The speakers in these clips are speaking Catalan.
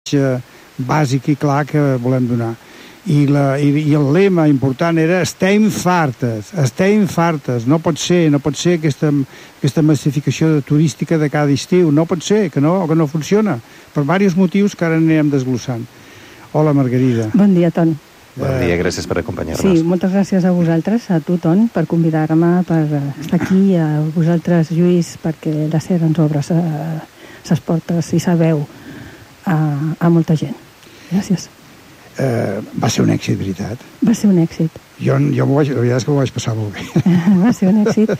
bàsic i clar que volem donar. I el lema important era estem fartes, no pot ser aquesta massificació turística de cada estiu, no pot ser, que no funciona, per diversos motius que ara anirem desglossant. Hola, Margarida. Bon dia, Ton. Bon dia, gràcies per acompanyar-nos. Sí, moltes gràcies a vosaltres, a tu, Ton, per convidar-me, per estar aquí, a vosaltres, Lluís, perquè la SER ens obre ses portes i sabeu a molta gent. Gràcies. Va ser un èxit, veritat? Va ser un èxit. La veritat és que ho vaig passar molt bé. Va ser un èxit.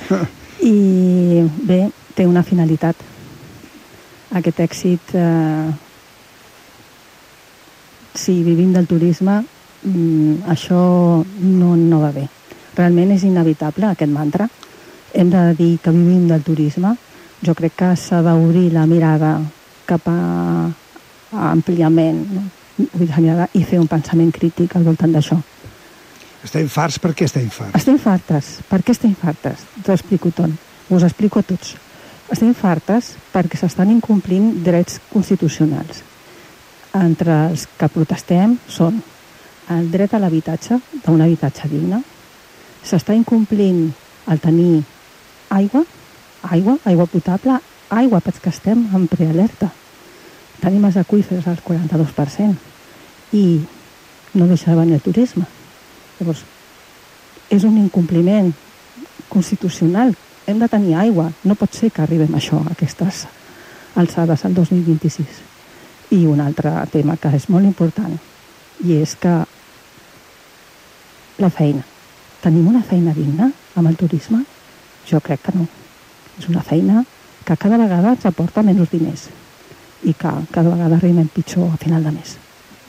I bé, té una finalitat. Aquest èxit, si vivim del turisme, això no va bé. Realment és inevitable, aquest mantra. Hem de dir que vivim del turisme. Jo crec que s'ha d'obrir la mirada cap a ampliament, no? I fer un pensament crític al voltant d'això. Estem farts, per què estem farts? Estem fartes. Per què estem fartes? T'ho explico, Ton. Us explico a tots. Estem fartes perquè s'estan incomplint drets constitucionals. Entre els que protestem són el dret a l'habitatge, d'un habitatge digne. S'està incomplint el tenir aigua potable, aigua perquè estem en prealerta. Tenim els aqüífers al 42% i no deixa de venir el turisme. Llavors, és un incompliment constitucional. Hem de tenir aigua. No pot ser que arribem a això, a aquestes alçades, al 2026. I un altre tema que és molt important, i és que la feina. Tenim una feina digna amb el turisme? Jo crec que no. És una feina que cada vegada ens aporta menys diners i que cada vegada arribem pitjor a final de mes.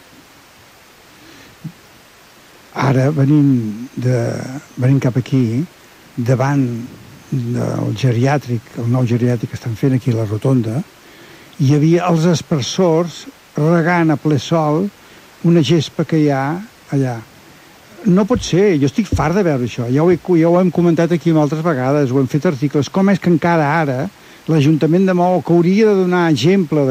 Ara, venint cap aquí, davant del geriàtric, el nou geriàtric que estan fent aquí a la Rotonda, hi havia els aspersors regant a ple sol una gespa que hi ha allà. No pot ser, jo estic fart de veure això. Ja ho hem comentat aquí altres vegades, ho hem fet articles. Com és que encara ara l'Ajuntament de Maó, que hauria de donar exemple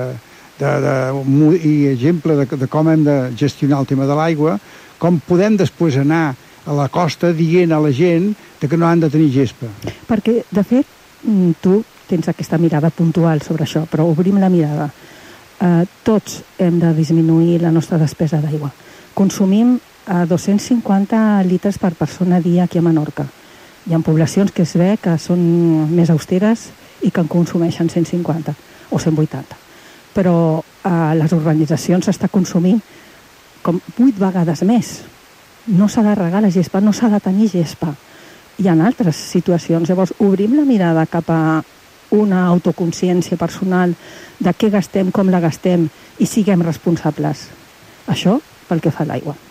de com hem de gestionar el tema de l'aigua, com podem després anar a la costa dient a la gent que no han de tenir gespa? Perquè, de fet, tu tens aquesta mirada puntual sobre això, però obrim la mirada. Tots hem de disminuir la nostra despesa d'aigua. Consumim 250 litres per persona dia aquí a Menorca. Hi ha poblacions que es ve que són més austeres i que en consumeixen 150 o 180. Però a les urbanitzacions s'està consumint com 8 vegades més. No s'ha de regar la gespa, no s'ha de tenir gespa. Hi ha altres situacions. Llavors, obrim la mirada cap a una autoconsciència personal de què gastem, com la gastem i siguem responsables. Això pel que fa a l'aigua.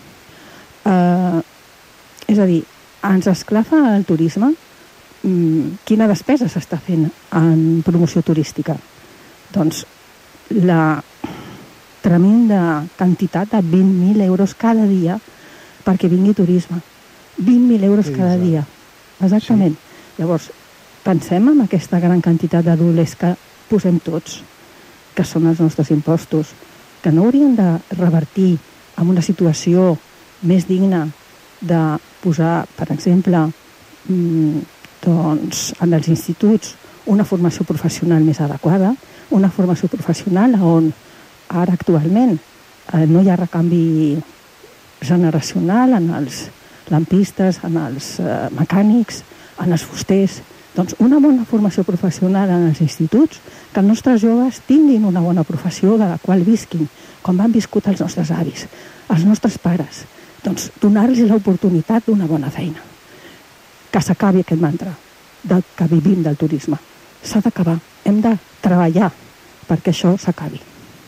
És a dir, ens esclafa el turisme. Quina despesa s'està fent en promoció turística? Doncs la tremenda quantitat de 20.000 euros cada dia perquè vingui turisme. 20.000 euros cada dia. Exactament. Sí. Llavors, pensem en aquesta gran quantitat de dolers que posem tots, que són els nostres impostos, que no haurien de revertir en una situació més digna de posar, per exemple, doncs, en els instituts una formació professional més adequada, una formació professional on ara actualment no hi ha recanvi generacional en els lampistes, en els mecànics, en els fusters. Doncs una bona formació professional en els instituts, que els nostres joves tinguin una bona professió de la qual visquin, com han viscut els nostres avis, els nostres pares. Doncs donar-los l'oportunitat d'una bona feina. Que s'acabi aquest mantra del que vivim del turisme. S'ha d'acabar. Hem de treballar perquè això s'acabi.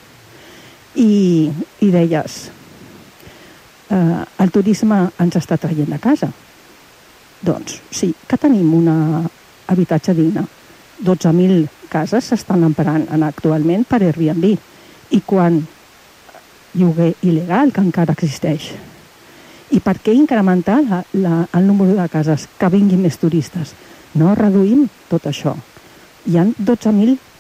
I deies, el turisme ens està traient de casa. Doncs sí, que tenim un habitatge digne. 12.000 cases s'estan emprant actualment per Airbnb. I quan lloguer il·legal, que encara existeix. I per què incrementar el número de cases? Que vinguin més turistes. No reduïm tot això. Hi ha 12.000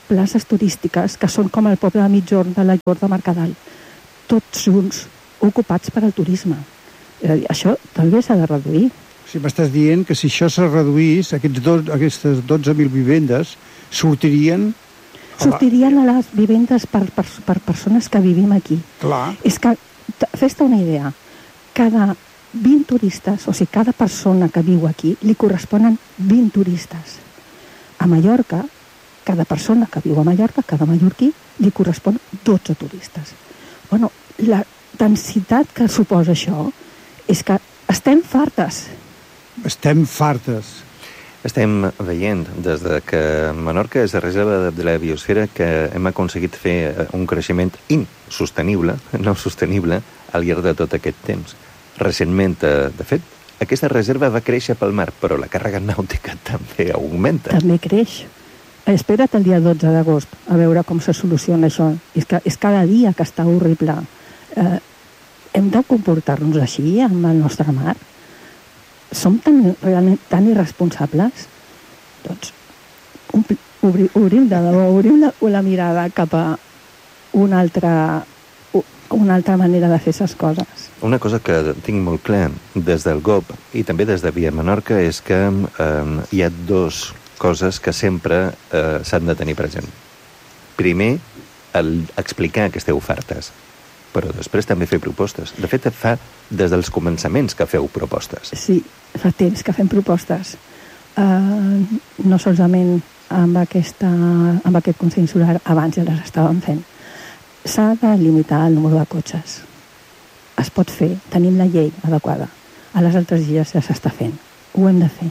places turístiques que són com el poble de migjorn de la Llor de Mercadal, tots junts ocupats per al turisme. És a dir, això també s'ha de reduir. Si m'estàs dient que si això se reduís, aquestes 12.000 vivendes sortirien a les vivendes per persones que vivim aquí. Clar. És que, fes-te una idea, cada 20 turistes, o sigui, cada persona que viu aquí, li corresponen 20 turistes. A Mallorca, cada persona que viu a Mallorca, cada mallorquí, li correspon 12 turistes. Bueno, la densitat que suposa això és que estem fartes. Estem fartes. Estem veient des de que Menorca és la reserva de la biosfera que hem aconseguit fer un creixement insostenible, no sostenible, al llarg de tot aquest temps. Recentment, de fet, aquesta reserva va créixer pel mar, però la càrrega nàutica també augmenta. També creix. Espera't el dia 12 d'agost a veure com se soluciona això. És cada dia que està horrible. Hem de comportar-nos així amb el nostre mar? Som realment tan irresponsables? Doncs obrim la mirada cap a una altra manera de fer aquestes coses. Una cosa que tinc molt clar des del GOB i també des de Via Menorca és que hi ha dues coses que sempre s'han de tenir present. Primer, explicar que esteu fartes, però després també fer propostes. De fet, fa des dels començaments que feu propostes. Sí, fa temps que fem propostes. No solament amb aquest Consell Insular, abans ja les estàvem fent. S'ha de limitar el número de cotxes. Es pot fer, tenim la llei adequada. A les altres illes ja s'està fent. Ho hem de fer.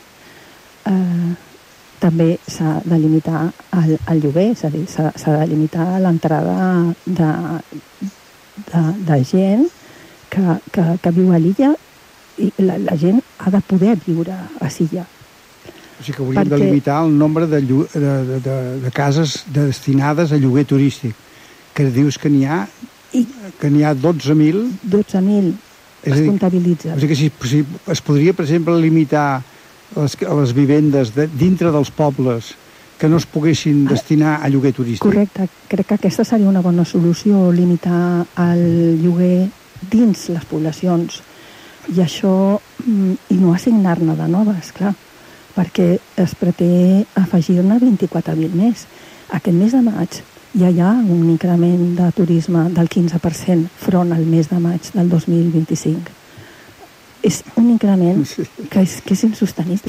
També s'ha de limitar el lloguer, és a dir, s'ha de limitar l'entrada de gent que viu a l'illa i la gent ha de poder viure a Silla. O sigui que hauríem de limitar el nombre de cases destinades a lloguer turístic, que dius que n'hi ha 12.000. 12.000 es comptabilitzen. O sigui que si es podria, per exemple, limitar les vivendes dintre dels pobles que no es poguessin destinar a lloguer turístic. Correcte. Crec que aquesta seria una bona solució, limitar el lloguer dins les poblacions. I això, i no assignar-ne de noves, clar, perquè es pretén afegir-ne 24.000 més. Aquest mes de maig ja hi ha un increment de turisme del 15% front al mes de maig del 2025. És un increment que és insostenible.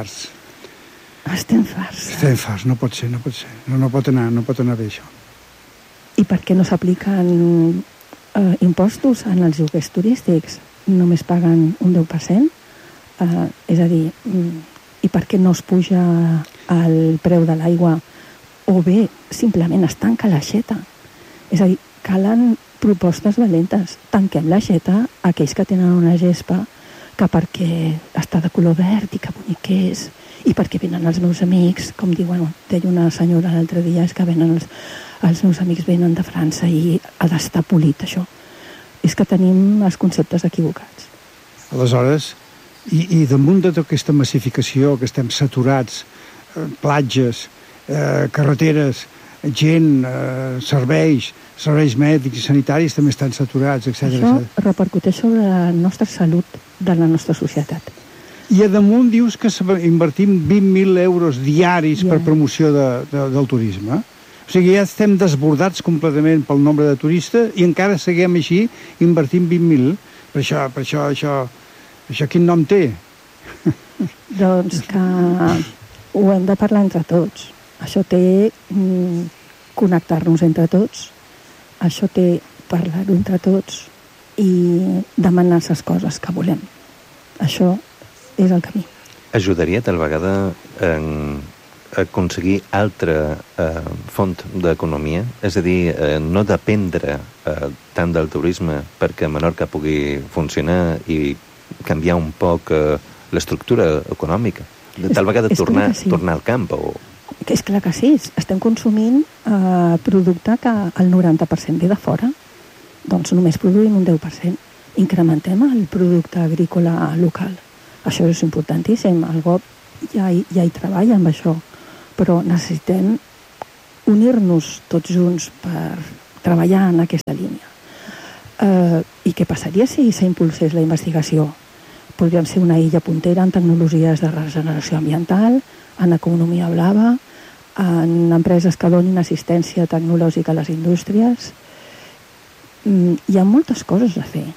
Estem farts. No pot ser. No pot anar bé això. I per què no s'apliquen impostos en els lloguers turístics? Només paguen un 10%? És a dir, i per què no es puja el preu de l'aigua? O bé, simplement es tanca l'aixeta. És a dir, calen propostes valentes. Tanquem l'aixeta a aquells que tenen una gespa que perquè està de color verd i que bonic que és, i perquè venen els meus amics, com deia una senyora l'altre dia, és que els meus amics venen de França i ha d'estar polit, això. És que tenim els conceptes equivocats. Aleshores, i damunt de tota aquesta massificació, que estem saturats, platges, carreteres, gent, serveis mèdics i sanitaris també estan saturats, etc. Això repercuteix sobre la nostra salut de la nostra societat. I a damunt dius que invertim 20.000 euros diaris per promoció del turisme. O sigui, ja estem desbordats completament pel nombre de turistes i encara seguim així invertint 20.000. Per això quin nom té? Doncs que ho hem de parlar entre tots. Això té connectar-nos entre tots. Això té parlar-ho entre tots i demanar les coses que volem. Això és el camí. Ajudaria tal vegada a aconseguir altra font d'economia? És a dir, no dependre tant del turisme perquè Menorca pugui funcionar i canviar un poc l'estructura econòmica? Tal vegada tornar al camp o... És clar que sí, estem consumint producte que el 90% ve de fora, doncs només produïm un 10%. Incrementem el producte agrícola local. Això és importantíssim, el GOB ja hi treballa amb això, però necessitem unir-nos tots junts per treballar en aquesta línia. I què passaria si s'impulsés la investigació? Podríem ser una illa puntera en tecnologies de regeneració ambiental, en economia blava, en empreses que donin assistència tecnològica a les indústries. Hi ha moltes coses a fer.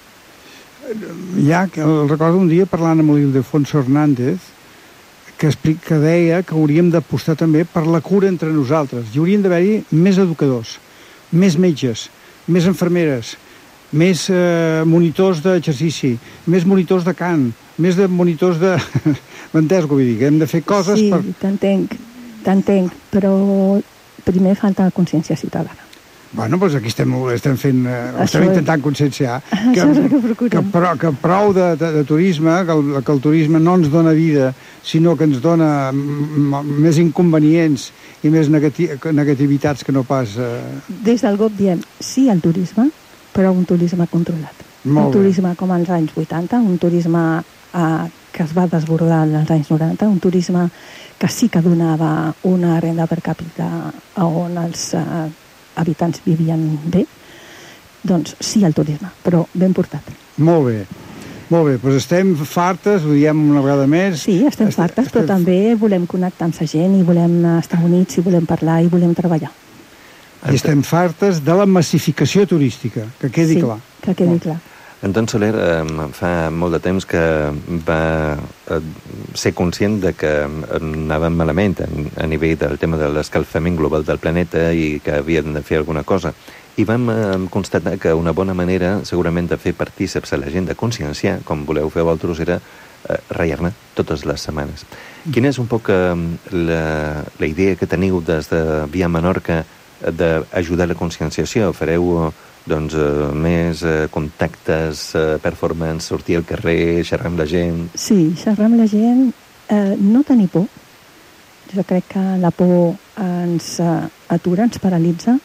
Recordo un dia parlant amb l'Ildefonso Hernández que deia que hauríem d'apostar també per la cura entre nosaltres. Hi haurien d'haver-hi més educadors, més metges, més infermeres, més monitors d'exercici, més monitors de cant, més de monitors de... M'entens què vull dir? Que hem de fer coses per... Sí, t'entenc, però primer falta consciència ciutadana. Bueno, doncs aquí estem fent... estem intentant conscienciar que prou de turisme, que el turisme no ens dona vida, sinó que ens dona més inconvenients i més negativitats que no pas... Des del GOP diem sí al turisme, però un turisme controlat. Un turisme com als anys 80, un turisme que es va desbordar als anys 90, un turisme que sí que donava una renda per càpita on els habitants vivien bé, doncs sí al turisme, però ben portat. Molt bé, doncs estem fartes, ho diem una vegada més. Sí, estem fartes, però també volem connectar amb la gent i volem estar units i volem parlar i volem treballar. I estem fartes de la massificació turística, que quedi clar. Sí, que quedi clar. Anton Soler fa molt de temps que va ser conscient de que anàvem malament a nivell del tema de l'escalfament global del planeta i que havien de fer alguna cosa. I vam constatar que una bona manera, segurament, de fer partíceps a la gent, de conscienciar, com voleu fer vosaltres, era reiar-ne totes les setmanes. Quina és un poc la idea que teniu des de Via Menorca d'ajudar a la conscienciació? Fareu més contactes, performance, sortir al carrer, xerrar amb la gent? Sí, xerrar amb la gent, no tenir por. Jo crec que la por ens atura, ens paralitza.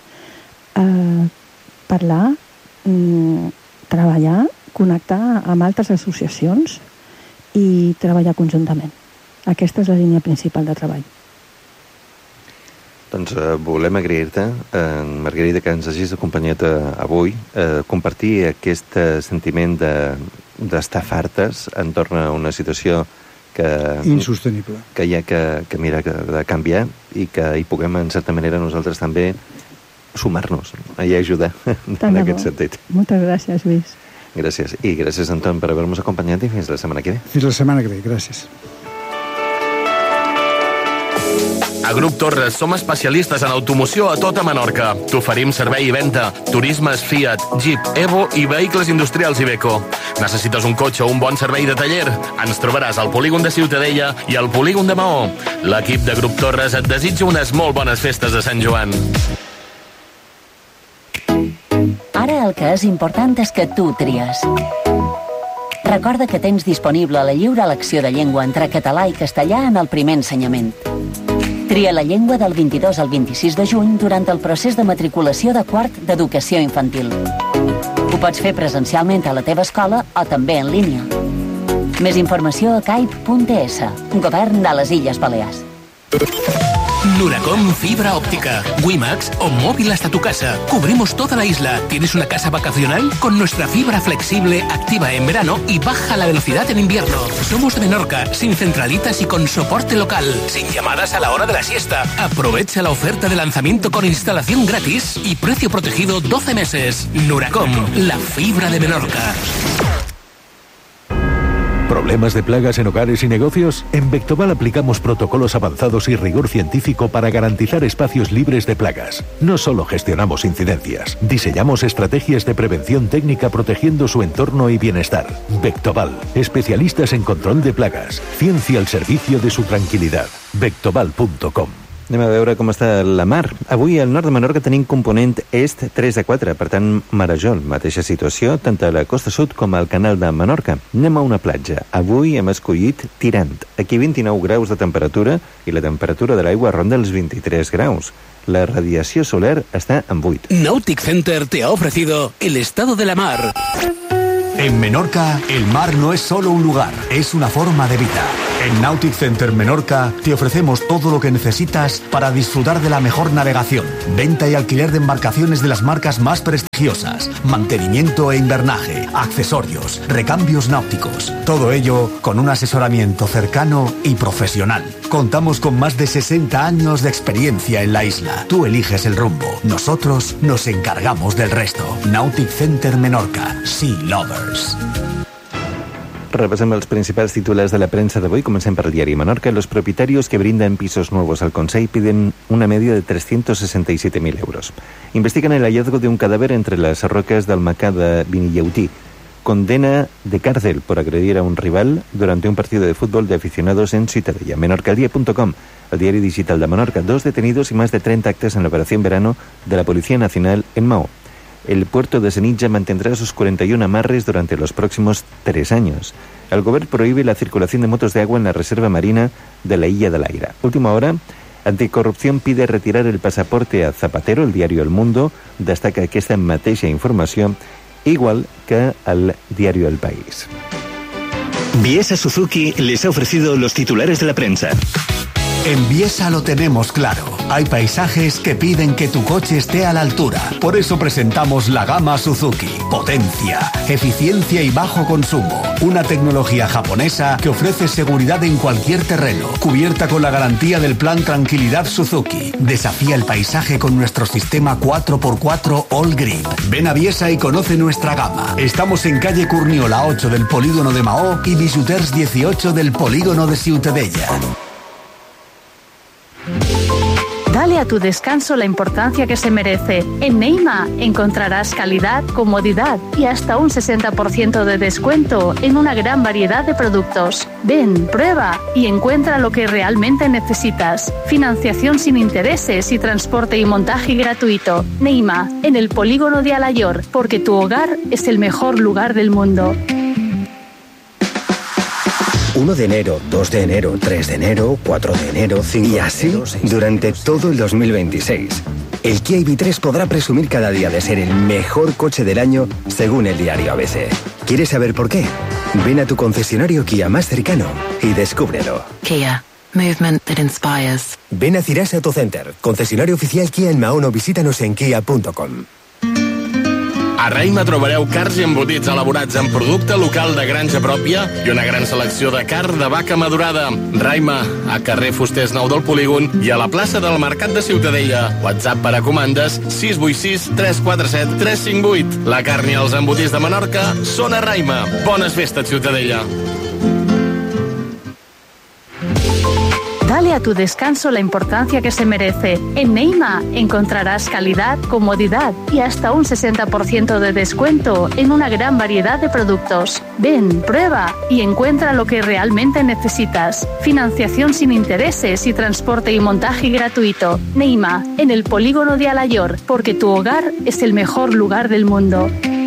Parlar, treballar, connectar amb altres associacions i treballar conjuntament. Aquesta és la línia principal de treball. Doncs volem agrair-te, Margarida, que ens hagis acompanyat avui, compartir aquest sentiment d'estar fartes entorn a una situació insostenible, que hi ha que mirar de canviar i que hi puguem, en certa manera, nosaltres també sumar-nos i ajudar en aquest sentit. Moltes gràcies, Lluís. Gràcies. I gràcies, Anton, per haver-nos acompanyat i fins la setmana que ve. Fins la setmana que ve, gràcies. A Grup Torres som especialistes en automoció a tota Menorca. T'oferim servei i venda, turismes Fiat, Jeep, Evo i vehicles industrials Iveco. Necessites un cotxe o un bon servei de taller? Ens trobaràs al polígon de Ciutadella i al polígon de Maó. L'equip de Grup Torres et desitja unes molt bones festes de Sant Joan. Ara el que és important és que tu tries. Recorda que tens disponible la lliure elecció de llengua entre català i castellà en el primer ensenyament. Tria la llengua del 22 al 26 de juny durant el procés de matriculació de quart d'educació infantil. Ho pots fer presencialment a la teva escola o també en línia. Més informació a caip.es, Govern de les Illes Balears. Nuracom Fibra Óptica, WiMAX o móvil hasta tu casa. Cubrimos toda la isla. ¿Tienes una casa vacacional? Con nuestra fibra flexible, activa en verano y baja la velocidad en invierno. Somos de Menorca, sin centralitas y con soporte local, sin llamadas a la hora de la siesta. Aprovecha la oferta de lanzamiento con instalación gratis y precio protegido 12 meses. Nuracom, la fibra de Menorca. ¿Problemas de plagas en hogares y negocios? En Vectoval aplicamos protocolos avanzados y rigor científico para garantizar espacios libres de plagas. No solo gestionamos incidencias, diseñamos estrategias de prevención técnica protegiendo su entorno y bienestar. Vectoval, especialistas en control de plagas. Ciencia al servicio de su tranquilidad. Vectoval.com. Anem a veure com està la mar. Avui al nord de Menorca tenim component est 3 a 4, per tant, marejol. Mateixa situació tant a la costa sud com al canal de Menorca. Anem a una platja. Avui hem escollit Tirant. Aquí 29 graus de temperatura i la temperatura de l'aigua ronda els 23 graus. La radiació solar està en 8. Nautic Center te ha ofrecido el estado de la mar. En Menorca, el mar no es solo un lugar, es una forma de vida. En Nautic Center Menorca te ofrecemos todo lo que necesitas para disfrutar de la mejor navegación, venta y alquiler de embarcaciones de las marcas más prestigiosas, mantenimiento e invernaje, accesorios, recambios náuticos. Todo ello con un asesoramiento cercano y profesional. Contamos con más de 60 años de experiencia en la isla. Tú eliges el rumbo. Nosotros nos encargamos del resto. Nautic Center Menorca. Sea Lovers. Repassem els principals titulars de la premsa d'avui. Comencem per el diari Menorca. Los propietarios que brindan pisos nuevos al Consell piden una media de 367.000 euros. Investigan el hallazgo de un cadáver entre las rocas del Macà de Vinyautí. Condena de cárcel por agredir a un rival durante un partido de fútbol de aficionados en Ciutadella. Menorcaldia.com, el diario digital de Menorca. 2 detenidos y más de 30 actas en la operación verano de la Policía Nacional en Maó. El puerto de Senija mantendrá sus 41 amarres durante los próximos 3 años. El gobierno prohíbe la circulación de motos de agua en la reserva marina de la Illa de l'Aire. Última hora, Anticorrupción pide retirar el pasaporte a Zapatero. El diario El Mundo destaca aquesta mateixa informació, igual que el diario El País. Biesa Suzuki les ha ofrecido los titulares de la prensa. En Biesa lo tenemos claro. Hay paisajes que piden que tu coche esté a la altura. Por eso presentamos la gama Suzuki. Potencia, eficiencia y bajo consumo. Una tecnología japonesa que ofrece seguridad en cualquier terreno. Cubierta con la garantía del plan Tranquilidad Suzuki. Desafía el paisaje con nuestro sistema 4x4 All Grip. Ven a Biesa y conoce nuestra gama. Estamos en calle Curniola 8 del polígono de Maó y Bisuters 18 del polígono de Ciutadella. Dale a tu descanso la importancia que se merece. En Neima encontrarás calidad, comodidad y hasta un 60% de descuento en una gran variedad de productos. Ven, prueba y encuentra lo que realmente necesitas. Financiación sin intereses y transporte y montaje gratuito. Neima, en el polígono de Alayor, porque tu hogar es el mejor lugar del mundo. 1 de enero, 2 de enero, 3 de enero, 4 de enero, 5 y así durante todo el 2026. El Kia EV3 podrá presumir cada día de ser el mejor coche del año según el diario ABC. ¿Quieres saber por qué? Ven a tu concesionario Kia más cercano y descúbrelo. Kia. Movement that inspires. Ven a Cirasa Autocenter, concesionario oficial Kia en Mahón, o visítanos en kia.com. A Raima trobareu carns i embotits elaborats en producte local de granja pròpia i una gran selecció de carn de vaca madurada. Raima, a carrer Fusters 9 del Polígon i a la plaça del Mercat de Ciutadella. WhatsApp per a comandes 686 347 358. La carn i els embotits de Menorca són a Raima. Bones festes, Ciutadella. Dale a tu descanso la importancia que se merece. En Neima encontrarás calidad, comodidad y hasta un 60% de descuento en una gran variedad de productos. Ven, prueba y encuentra lo que realmente necesitas. Financiación sin intereses y transporte y montaje gratuito. Neima, en el polígono de Alayor, porque tu hogar es el mejor lugar del mundo.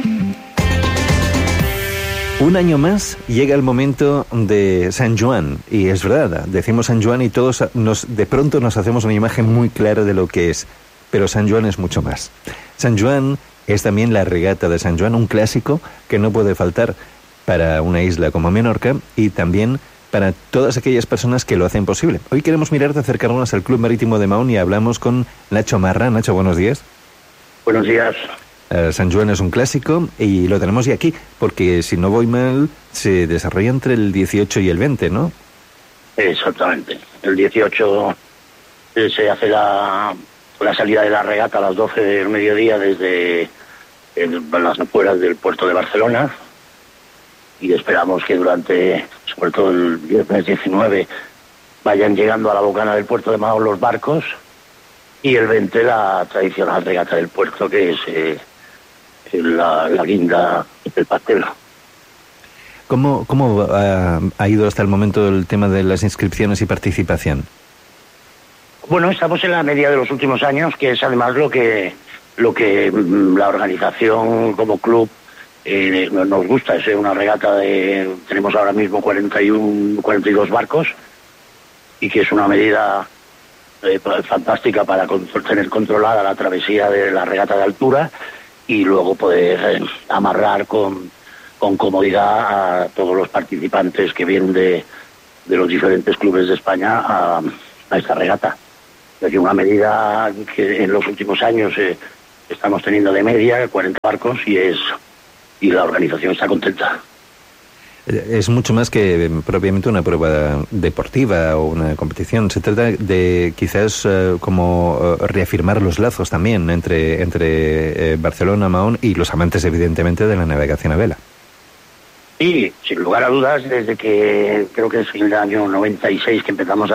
Un año más llega el momento de San Joan, y es verdad, decimos San Joan y todos de pronto nos hacemos una imagen muy clara de lo que es, pero San Joan es mucho más. San Joan es también la regata de San Joan, un clásico que no puede faltar para una isla como Menorca y también para todas aquellas personas que lo hacen posible. Hoy queremos mirar de acercarnos al Club Marítimo de Mahón y hablamos con Nacho Marra. Nacho, buenos días. Buenos días. San Joan es un clásico y lo tenemos ya aquí, porque si no voy mal, se desarrolla entre el 18 y el 20, ¿no? Exactamente. El 18 se hace la salida de la regata a las 12 del mediodía desde las afueras del puerto de Barcelona, y esperamos que durante, sobre todo el viernes 19, vayan llegando a la bocana del puerto de Mahón los barcos, y el 20 la tradicional regata del puerto, que es la guinda del pastel. ¿Cómo ha ido hasta el momento el tema de las inscripciones y participación? Bueno, estamos en la media de los últimos años, que es además lo que la organización como club nos gusta. Es una regata tenemos ahora mismo 42 barcos, y que es una medida fantástica para tener controlada la travesía de la regata de altura y luego poder amarrar con comodidad a todos los participantes que vienen de los diferentes clubes de España a esta regata. Es decir, una medida que en los últimos años estamos teniendo de media 40 barcos y la organización está contenta. Es mucho más que propiamente una prueba deportiva o una competición. Se trata de quizás como reafirmar los lazos también entre Barcelona, Mahón y los amantes evidentemente de la navegación a vela. Sí, sin lugar a dudas, desde que creo que es el año 96 que empezamos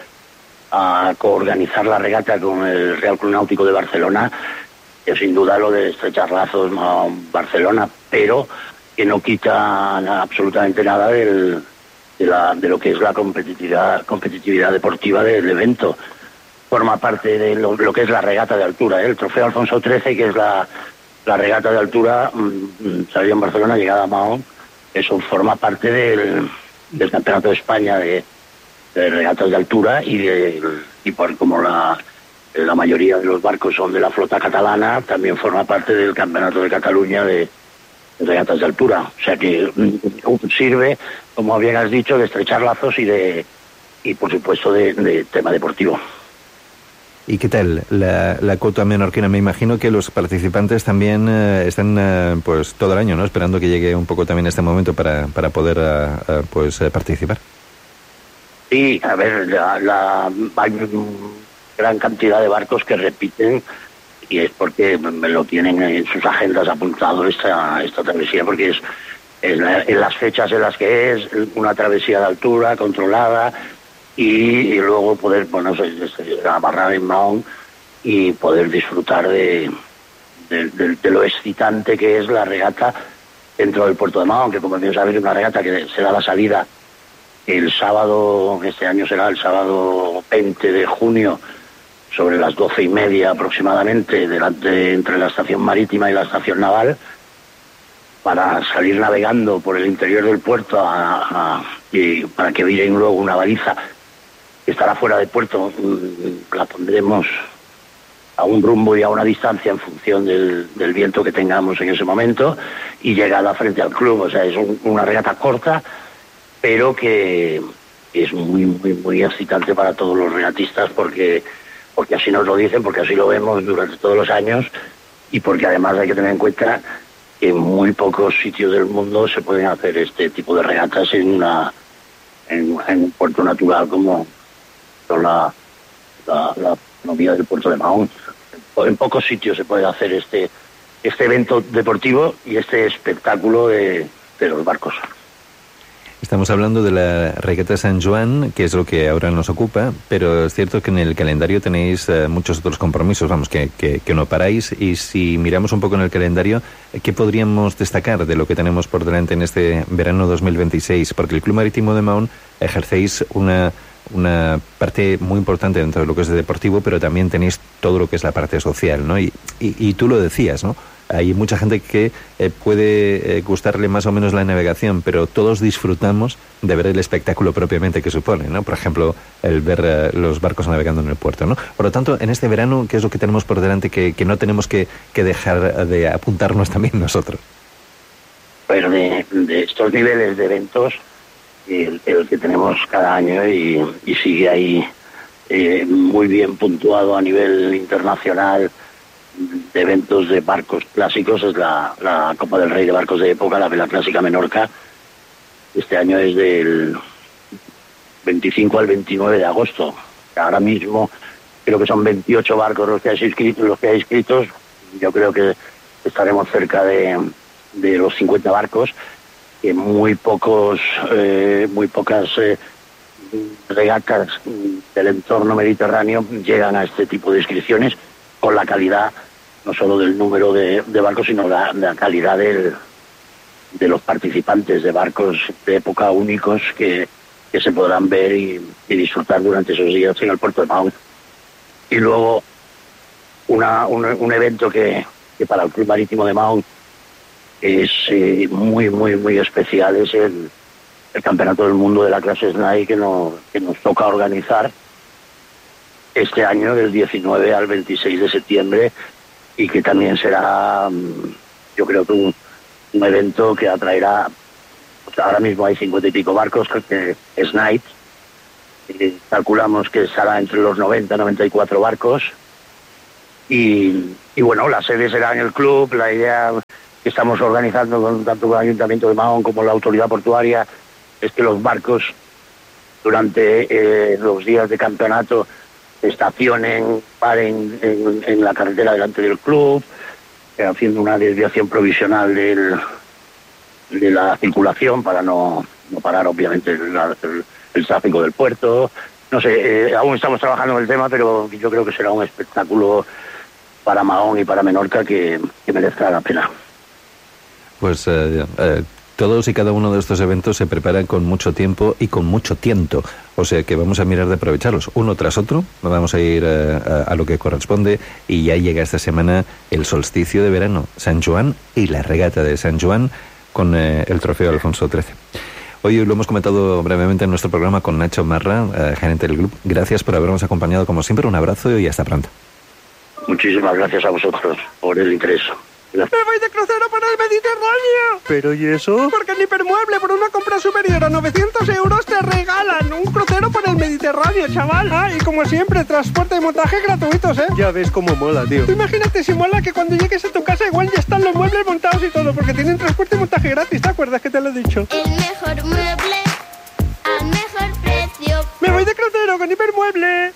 a coorganizar la regata con el Real Club Náutico de Barcelona, que sin duda lo de estrechar lazos Barcelona, pero que no quita absolutamente nada de lo que es la competitividad deportiva del evento. Forma parte de lo que es la regata de altura, el Trofeo Alfonso XIII, que es la regata de altura, salida en Barcelona, llegada a Mahón. Eso forma parte del Campeonato de España de regatas de altura y por como la mayoría de los barcos son de la flota catalana, también forma parte del Campeonato de Cataluña de regatas de altura. O sea que sirve, como bien has dicho, de estrechar lazos y por supuesto de tema deportivo. ¿Y qué tal la cota menorquina? Me imagino que los participantes también están pues todo el año, ¿no? Esperando que llegue un poco también este momento para poder participar. Sí, a ver, hay gran cantidad de barcos que repiten y es porque lo tienen en sus agendas apuntado esta travesía, porque es en las fechas en las que es una travesía de altura controlada y luego poder amarrar en Mahón y poder disfrutar de lo excitante que es la regata dentro del puerto de Mahón, que como bien sabéis es una regata que se da la salida el sábado, este año será el sábado 20 de junio, sobre las 12:30 aproximadamente, entre la estación marítima y la estación naval, para salir navegando por el interior del puerto y para que viren luego una baliza que estará fuera de puerto. La pondremos a un rumbo y a una distancia en función del viento que tengamos en ese momento y llegada frente al club. O sea, es una regata corta, pero que es muy, muy, muy excitante para todos los regatistas porque así nos lo dicen, porque así lo vemos durante todos los años y porque además hay que tener en cuenta que en muy pocos sitios del mundo se pueden hacer este tipo de regatas en un puerto natural como la vía del puerto de Mahón. En pocos sitios se puede hacer este evento deportivo y este espectáculo de los barcos. Estamos hablando de la regata San Juan, que es lo que ahora nos ocupa, pero es cierto que en el calendario tenéis muchos otros compromisos, vamos, que no paráis, y si miramos un poco en el calendario, ¿qué podríamos destacar de lo que tenemos por delante en este verano 2026? Porque el Club Marítimo de Mahón ejercéis una parte muy importante dentro de lo que es de deportivo, pero también tenéis todo lo que es la parte social, ¿no? Y tú lo decías, ¿no? Hay mucha gente que puede gustarle más o menos la navegación, pero todos disfrutamos de ver el espectáculo propiamente que supone, ¿no? Por ejemplo, el ver los barcos navegando en el puerto, ¿no? Por lo tanto, en este verano, ¿qué es lo que tenemos por delante que no tenemos que dejar de apuntarnos también nosotros? Pero de estos niveles de eventos, el que tenemos cada año y sigue ahí muy bien puntuado a nivel internacional, de eventos de barcos clásicos, es la Copa del Rey de Barcos de Época, la Vela Clásica Menorca. Este año es del 25 al 29 de agosto. Ahora mismo creo que son 28 barcos los que hay inscritos. Yo creo que estaremos cerca de los 50 barcos, que muy pocas regatas del entorno mediterráneo llegan a este tipo de inscripciones, con la calidad no solo del número de barcos, sino la calidad de los participantes, de barcos de época únicos que se podrán ver y disfrutar durante esos días en el puerto de Mahón. Y luego un evento que para el Club Marítimo de Mahón es muy, muy, muy especial, es el Campeonato del Mundo de la clase SNAI que nos toca organizar este año, del 19 al 26 de septiembre, y que también será, yo creo que un evento que atraerá, ahora mismo hay 50 y pico barcos, que SNAI, calculamos que estará entre los 90 y 94 barcos. Y bueno, la sede será en el club. La idea que estamos organizando tanto con el Ayuntamiento de Mahón como la autoridad portuaria es que los barcos durante los días de campeonato estacionen, paren en la carretera delante del club, haciendo una desviación provisional de la circulación para no parar obviamente el tráfico del puerto. No sé, aún estamos trabajando en el tema, pero yo creo que será un espectáculo para Mahón y para Menorca que merezca la pena. Pues todos y cada uno de estos eventos se preparan con mucho tiempo y con mucho tiento, o sea que vamos a mirar de aprovecharlos uno tras otro. Vamos a ir a lo que corresponde, y ya llega esta semana el solsticio de verano, San Joan y la regata de San Joan con el trofeo Alfonso XIII. Hoy lo hemos comentado brevemente en nuestro programa con Nacho Marra, gerente del club. Gracias por habernos acompañado como siempre, un abrazo y hasta pronto. Muchísimas gracias a vosotros por el interés. Gracias. ¡Me voy de crucero para el Mediterráneo! ¿Pero y eso? Porque en Hipermueble, por una compra superior a 900 euros, te regalan un crucero por el Mediterráneo, chaval. Ah, y como siempre, transporte y montaje gratuitos, ¿eh? Ya ves cómo mola, tío. Tú imagínate si mola que cuando llegues a tu casa igual ya están los muebles montados y todo, porque tienen transporte y montaje gratis, ¿te acuerdas que te lo he dicho? El mejor mueble al mejor precio. ¡Me voy de crucero con Hipermueble!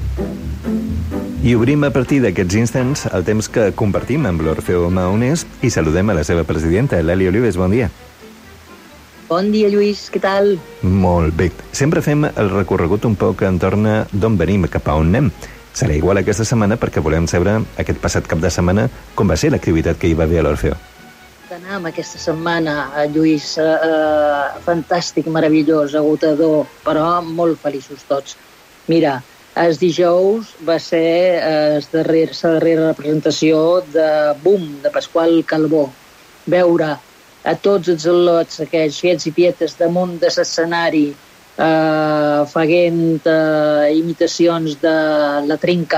I obrim a partir d'aquests instants el temps que compartim amb l'Orfeo Maonès i saludem a la seva presidenta, l'Eli Olives. Bon dia. Bon dia, Lluís. Què tal? Molt bé. Sempre fem el recorregut un poc entorn d'on venim, cap a on anem. Serà igual aquesta setmana perquè volem saber aquest passat cap de setmana com va ser l'activitat que hi va haver a l'Orfeo. Anàvem aquesta setmana, Lluís, fantàstic, meravellós, agotador, però molt feliços tots. Mira, el dijous va ser la darrera representació de Boom, de Pasqual Calbó. Veure a tots els al·lots, aquells fiets i pietes damunt de l'escenari, fent imitacions de la trinca,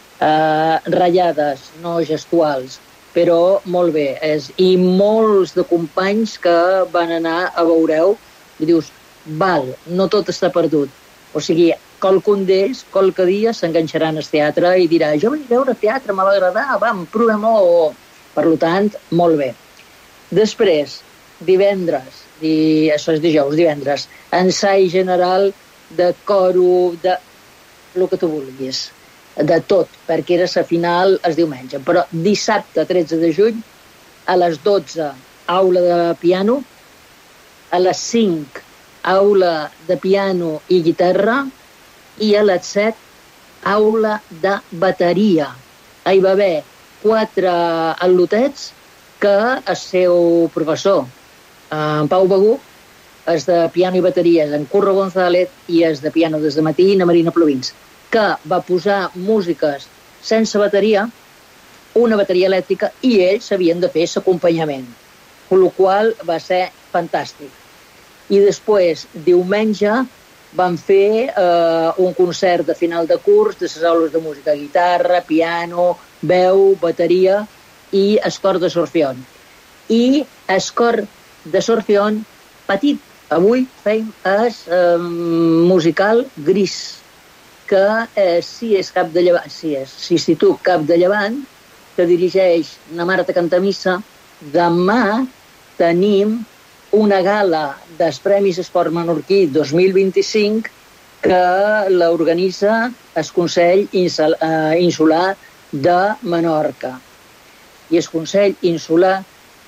ratllades, no gestuals, però molt bé. I molts de companys que van anar a veure-ho i dius, val, no tot està perdut. O sigui, qualcun d'ells, qualque dia, s'enganxaran al teatre i dirà, jo vaig veure teatre, me va agradar, va, programó. Per tant, molt bé. Després, divendres, això és dijous, divendres, ensai general de coro, de el que tu vulguis, de tot, perquè era la final el diumenge. Però dissabte, 13 de juny, a les 12, aula de piano, a les 5, aula de piano i guitarra, i a les 7, aula de bateria. Hi va haver 4 al·lotets que el seu professor, en Pau Begú, és de piano i bateria, en Curro González, i és de piano des de matí, na Marina Plovins, que va posar músiques sense bateria, una bateria elèctrica, i ells havien de fer l'acompanyament, amb la qual va ser fantàstic. I després, diumenge, van fer un concert de final de curs de les aules de música, guitarra, piano, veu, bateria i el cor de Sorfión. I el cor de Sorfión petit. Avui fem el musical Gris, que si és Cap de Llevant, si és l'Institut Cap de Llevant, que dirigeix na Marta Cantamissa. Demà tenim una gala dels Premis Esport Menorquí 2025 que l'organitza el Consell Insular de Menorca. I el Consell Insular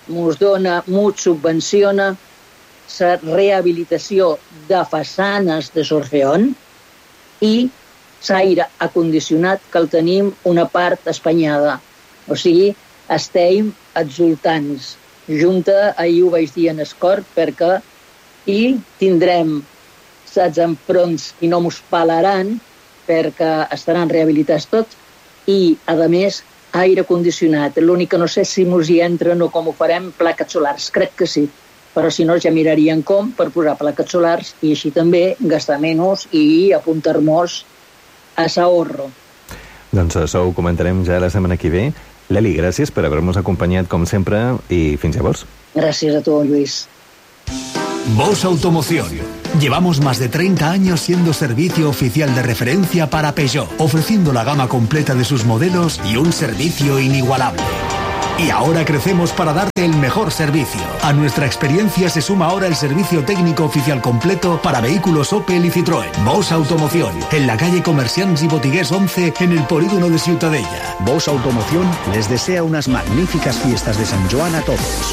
ens subvenciona la rehabilitació de façanes de Sorfeón i l'aire acondicionat, que el tenim una part espanyada. O sigui, estem exultants. Junta, ahir ho vaig dir en Escort, perquè i tindrem els enfronts i no mos pelaran, perquè estaran rehabilitats tots, i, a més, aire condicionat. L'únic que no sé si mos hi entren o com ho farem, plaques solars. Crec que sí, però si no ja mirarien com per posar plaques solars i així també gastar menys i apuntar-nos a l'ahorro. Doncs això ho comentarem ja la setmana que ve. Leli, gràcies per haver-nos acompanyat com sempre i fins llavors. Gràcies a tu, Lluís. Bosch Automoción, Llevamos más de 30 años siendo servicio oficial de referencia para Peugeot, ofreciendo la gama completa de sus modelos y un servicio inigualable. Y ahora crecemos para darte el mejor servicio. A nuestra experiencia se suma ahora el servicio técnico oficial completo para vehículos Opel y Citroën. Bosch Automoción, en la calle Comerciants y Botiguers 11, en el polígono de Ciutadella. Bosch Automoción les desea unas magníficas fiestas de Sant Joan a todos.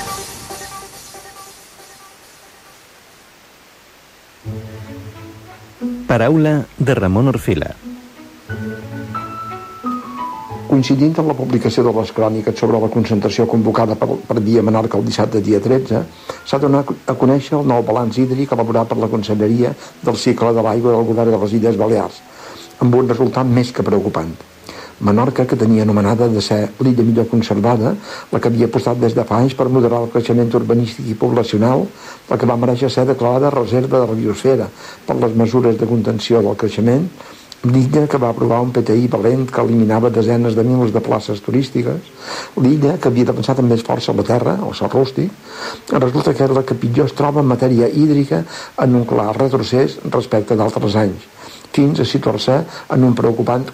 Paraula de Ramon Orfila. Coincidint amb la publicació de les cròniques sobre la concentració convocada per Dia Menorca el dissabte dia 13, s'ha donat a conèixer el nou balanç hídric elaborat per la Conselleria del cicle de l'aigua del govern de les Illes Balears, amb un resultat més que preocupant. Menorca, que tenia anomenada de ser l'illa millor conservada, la que havia apostat des de fa anys per moderar el creixement urbanístic i poblacional, la que va mereixer ser declarada reserva de la biosfera per les mesures de contenció del creixement, l'illa que va aprovar un PTI valent que eliminava desenes de milers de places turístiques, l'illa que havia d'avançar amb més força a la terra, el sòl rústic, resulta que és la que pitjor es troba en matèria hídrica en un clar retrocés respecte d'altres anys, fins a situar-se en un preocupant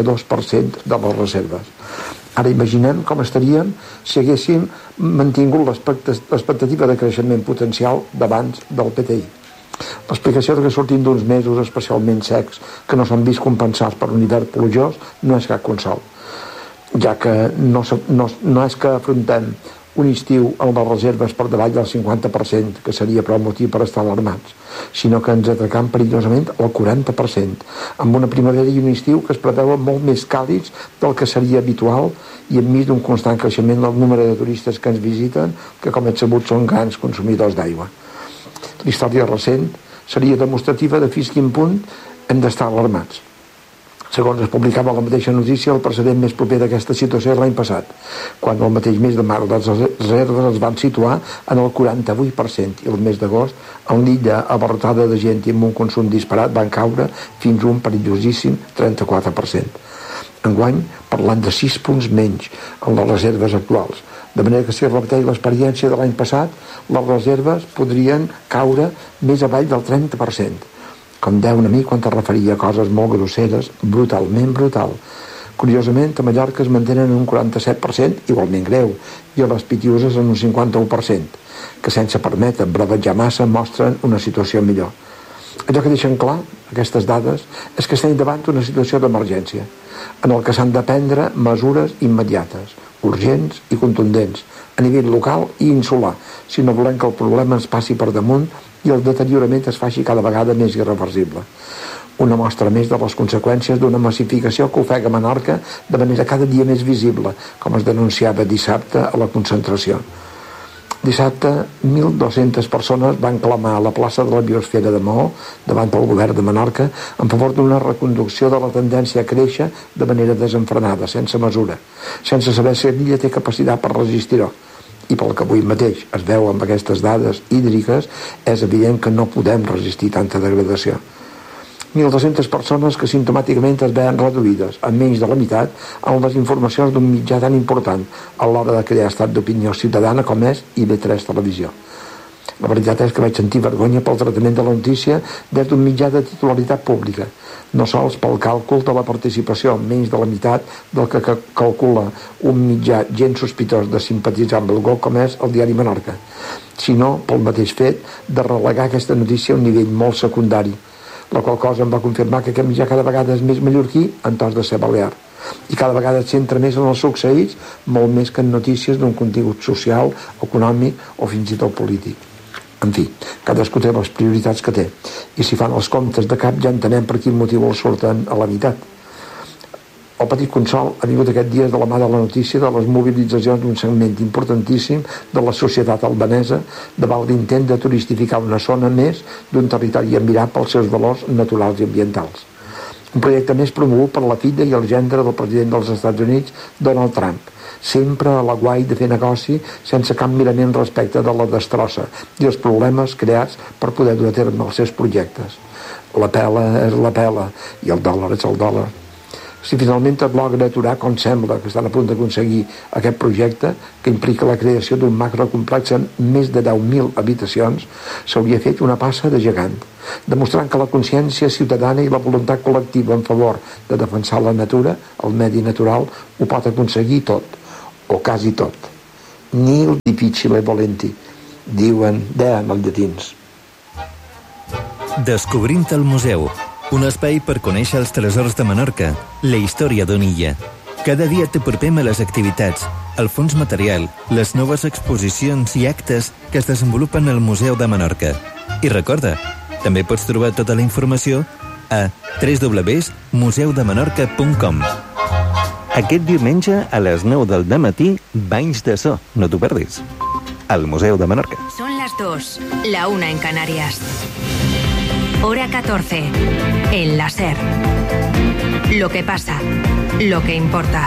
42% de les reserves. Ara imaginem com estaríem si haguéssim mantingut l'expectativa de creixement potencial d'abans del PTI. L'explicació que sortim d'uns mesos especialment secs que no s'han vist compensats per un hivern plujós no és cap consol, ja que no és que afrontem un estiu amb les reserves per davall del 50%, que seria prou motiu per estar alarmats, sinó que ens atracam perillosament al 40%, amb una primavera i un estiu que es preveuen molt més càlids del que seria habitual i enmig d'un constant creixement del número de turistes que ens visiten, que com és sabut són grans consumidors d'aigua. La història recent seria demostrativa de fins quin punt hem d'estar alarmats. Segons es publicava la mateixa notícia, el precedent més proper d'aquesta situació és l'any passat, quan el mateix mes de març les reserves es van situar en el 48% i el mes d'agost, en l'illa abarrotada de gent i amb un consum disparat, van caure fins a un perillosíssim 34%. Enguany, parlant de 6 punts menys en les reserves actuals, de manera que si es repeteix l'experiència de l'any passat, les reserves podrien caure més avall del 30%. Com deu un amic quan es referia a coses molt grosseres, brutalment brutal. Curiosament, a Mallorca es mantenen en un 47%, igualment greu, i a les Pitiuses en un 51%, que sense permetre bravejar massa mostren una situació millor. Allò que deixen clar, aquestes dades, és que estem davant d'una situació d'emergència, en el que s'han de prendre mesures immediates, urgents i contundents, a nivell local i insular, si no volem que el problema ens passi per damunt i el deteriorament es faci cada vegada més irreversible. Una mostra més de les conseqüències d'una massificació que ofega Menorca de manera cada dia més visible, com es denunciava dissabte a la concentració. Dissabte, 1.200 persones van clamar a la plaça de la Biosfera de Maó, davant del govern de Menorca, en favor d'una reconducció de la tendència a créixer de manera desenfrenada, sense mesura, sense saber si l'illa té capacitat per resistir-ho. I pel que avui mateix es veu amb aquestes dades hídriques, és evident que no podem resistir tanta degradació. 1.200 persones que simptomàticament es veien reduïdes, en menys de la meitat, en les informacions d'un mitjà tan important a l'hora de crear estat d'opinió ciutadana com és IB3 Televisió. La veritat és que vaig sentir vergonya pel tractament de la notícia des d'un mitjà de titularitat pública, no sols pel càlcul de la participació en menys de la meitat del que calcula un mitjà gens sospitós de simpatitzar amb el GOC com és el diari Menorca, sinó pel mateix fet de relegar aquesta notícia a un nivell molt secundari, la qual cosa em va confirmar que aquest mitjà cada vegada és més mallorquí en tos de ser balear i cada vegada es centra més en els succeïts molt més que en notícies d'un contingut social, econòmic o fins i tot polític. En fi, cadascú té les prioritats que té i si fan els comptes de cap ja entenem per quin motiu els surten a la meitat. El petit consol ha vingut aquest dia de la mà de la notícia de les mobilitzacions d'un segment importantíssim de la societat albanesa davant l'intent de turistificar una zona més d'un territori admirat pels seus valors naturals i ambientals. Un projecte més promogut per la filla i el gendre del president dels Estats Units, Donald Trump, sempre a la guai de fer negoci sense cap mirament respecte de la destrossa i els problemes creats per poder dur a terme els seus projectes. La pela és la pela i el dòlar és el dòlar. Si finalment es logra aturar, com sembla que estan a punt d'aconseguir aquest projecte, que implica la creació d'un macrocomplex amb més de 10.000 habitacions, s'hauria fet una passa de gegant, demostrant que la consciència ciutadana i la voluntat col·lectiva en favor de defensar la natura, el medi natural, ho pot aconseguir tot, o quasi tot. Nil difficile volenti, diuen els llatins. Descobrint el museu, un espai per conèixer els tresors de Menorca, la història d'una illa. Cada dia t'apropem a les activitats, el fons material, les noves exposicions i actes que es desenvolupen al Museu de Menorca. I recorda, també pots trobar tota la informació a www.museudemenorca.com. Aquest diumenge a les 9 del dematí, Banys de So. No t'ho perdis. Al Museu de Menorca. Son las 2, la 1 en Canarias. Hora 14, en la SER. Lo que pasa, lo que importa.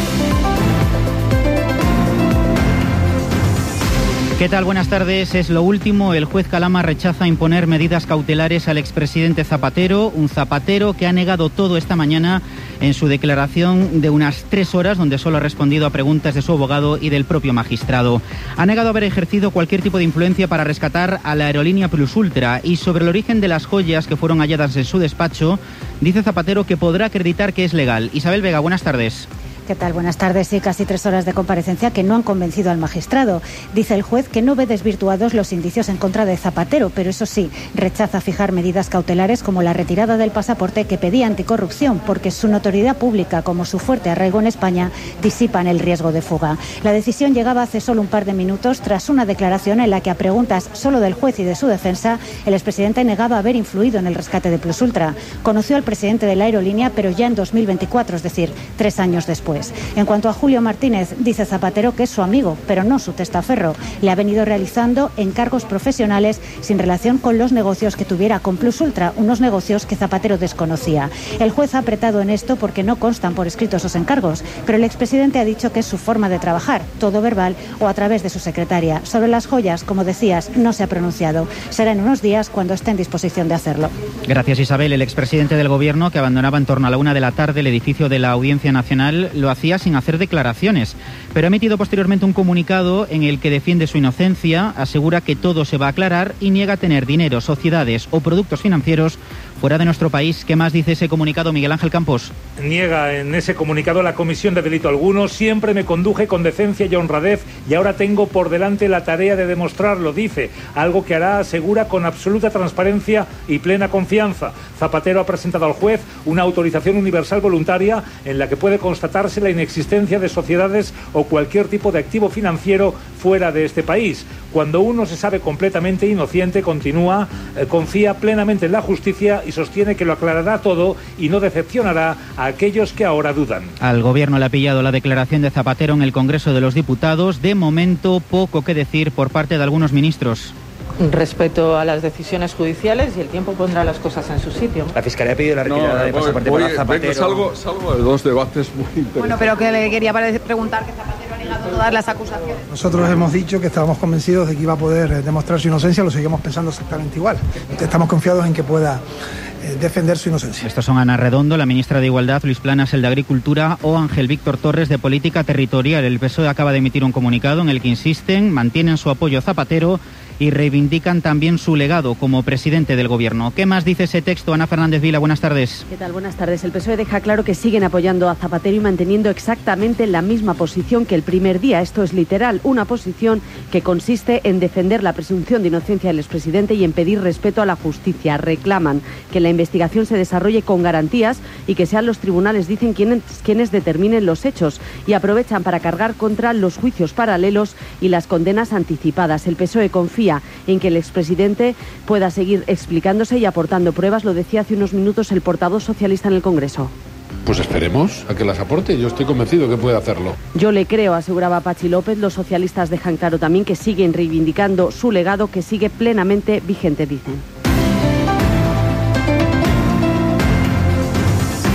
¿Qué tal? Buenas tardes. Es lo último. El juez Calama rechaza imponer medidas cautelares al expresidente Zapatero, un Zapatero que ha negado todo esta mañana en su declaración de unas 3 horas, donde solo ha respondido a preguntas de su abogado y del propio magistrado. Ha negado haber ejercido cualquier tipo de influencia para rescatar a la aerolínea Plus Ultra, y sobre el origen de las joyas que fueron halladas en su despacho, dice Zapatero que podrá acreditar que es legal. Isabel Vega, buenas tardes. ¿Qué tal? Buenas tardes. Sí, casi 3 horas de comparecencia que no han convencido al magistrado. Dice el juez que no ve desvirtuados los indicios en contra de Zapatero, pero eso sí, rechaza fijar medidas cautelares como la retirada del pasaporte que pedía anticorrupción, porque su notoriedad pública como su fuerte arraigo en España disipan el riesgo de fuga. La decisión llegaba hace solo un par de minutos tras una declaración en la que, a preguntas solo del juez y de su defensa, el expresidente negaba haber influido en el rescate de Plus Ultra. Conoció al presidente de la aerolínea, pero ya en 2024, es decir, 3 años después. En cuanto a Julio Martínez, dice Zapatero que es su amigo, pero no su testaferro. Le ha venido realizando encargos profesionales sin relación con los negocios que tuviera con Plus Ultra, unos negocios que Zapatero desconocía. El juez ha apretado en esto porque no constan por escrito esos encargos, pero el expresidente ha dicho que es su forma de trabajar, todo verbal o a través de su secretaria. Sobre las joyas, como decías, no se ha pronunciado. Será en unos días cuando esté en disposición de hacerlo. Gracias, Isabel. El expresidente del Gobierno, que abandonaba en torno a la 1 de la tarde el edificio de la Audiencia Nacional, lo hacía sin hacer declaraciones, pero ha emitido posteriormente un comunicado en el que defiende su inocencia, asegura que todo se va a aclarar y niega tener dinero, sociedades o productos financieros fuera de nuestro país. ¿Qué más dice ese comunicado, Miguel Ángel Campos? Niega en ese comunicado la comisión de delito alguno. Siempre me conduje con decencia y honradez y ahora tengo por delante la tarea de demostrarlo, dice, algo que hará, asegura, con absoluta transparencia y plena confianza. Zapatero ha presentado al juez una autorización universal voluntaria en la que puede constatarse la inexistencia de sociedades o cualquier tipo de activo financiero fuera de este país. Cuando uno se sabe completamente inocente, continúa, confía plenamente en la justicia y sostiene que lo aclarará todo y no decepcionará a aquellos que ahora dudan. Al Gobierno le ha pillado la declaración de Zapatero en el Congreso de los Diputados. De momento, poco que decir por parte de algunos ministros. Respecto a las decisiones judiciales, y el tiempo pondrá las cosas en su sitio. La Fiscalía ha pedido la retirada de pasaporte para Zapatero. Salgo de 2 debates muy interesantes. Bueno, pero que le quería preguntar que Zapatero ha negado todas las acusaciones. Nosotros hemos dicho que estábamos convencidos de que iba a poder demostrar su inocencia, lo seguimos pensando exactamente igual. Estamos confiados en que pueda defender su inocencia. Estos son Ana Redondo, la ministra de Igualdad, Luis Planas, el de Agricultura, o Ángel Víctor Torres, de Política Territorial. El PSOE acaba de emitir un comunicado en el que insisten, mantienen su apoyo a Zapatero y reivindican también su legado como presidente del Gobierno. ¿Qué más dice ese texto? Ana Fernández Vila, buenas tardes. ¿Qué tal? Buenas tardes. El PSOE deja claro que siguen apoyando a Zapatero y manteniendo exactamente la misma posición que el primer día. Esto es literal, una posición que consiste en defender la presunción de inocencia del expresidente y en pedir respeto a la justicia. Reclaman que la investigación se desarrolle con garantías y que sean los tribunales, dicen, quienes determinen los hechos, y aprovechan para cargar contra los juicios paralelos y las condenas anticipadas. El PSOE confía en que el expresidente pueda seguir explicándose y aportando pruebas. Lo decía hace unos minutos el portavoz socialista en el Congreso. Pues esperemos a que las aporte. Yo estoy convencido que puede hacerlo. Yo le creo, aseguraba Pachi López. Los socialistas dejan claro también que siguen reivindicando su legado, que sigue plenamente vigente, dicen.